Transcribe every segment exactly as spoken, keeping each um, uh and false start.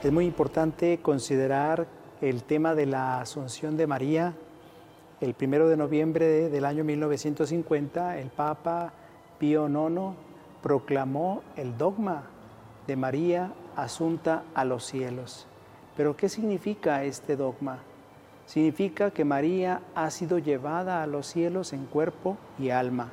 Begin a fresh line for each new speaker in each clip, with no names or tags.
Es muy importante considerar el tema de la Asunción de María. El primero de noviembre del año mil novecientos cincuenta, el Papa Pío nono proclamó el dogma de María asunta a los cielos. ¿Pero qué significa este dogma? Significa que María ha sido llevada a los cielos en cuerpo y alma.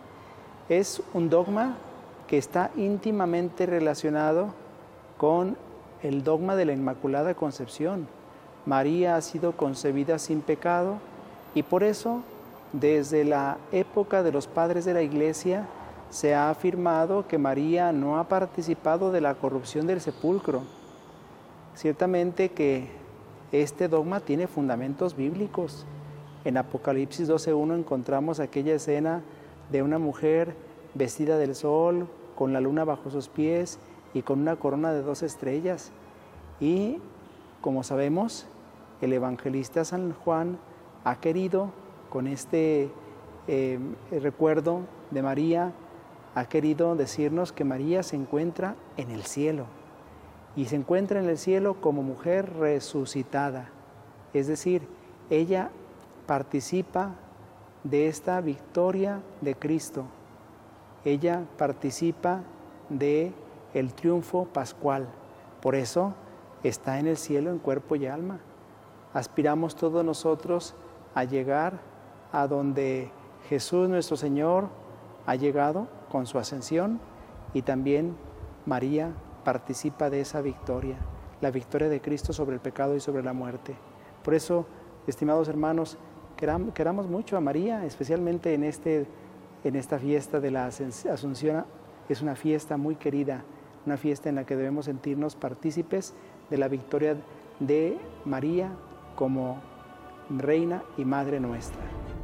Es un dogma que está íntimamente relacionado con el dogma de la Inmaculada Concepción. María ha sido concebida sin pecado y por eso, desde la época de los padres de la Iglesia, se ha afirmado que María no ha participado de la corrupción del sepulcro. Ciertamente que este dogma tiene fundamentos bíblicos. En Apocalipsis doce uno encontramos aquella escena de una mujer vestida del sol, con la luna bajo sus pies y con una corona de dos estrellas. Y, como sabemos, el evangelista San Juan ha querido, con este eh, recuerdo de María, ha querido decirnos que María se encuentra en el cielo. Y se encuentra en el cielo como mujer resucitada. Es decir, ella participa de esta victoria de Cristo. Ella participa de el triunfo pascual. Por eso está en el cielo en cuerpo y alma. Aspiramos todos nosotros a llegar a donde Jesús nuestro Señor ha llegado con su ascensión, y también María participa de esa victoria, la victoria de Cristo sobre el pecado y sobre la muerte. Por eso, estimados hermanos, queramos, queramos mucho a María, especialmente en, este, en esta fiesta de la Asunción. Es una fiesta muy querida, una fiesta en la que debemos sentirnos partícipes de la victoria de María como Reina y Madre nuestra.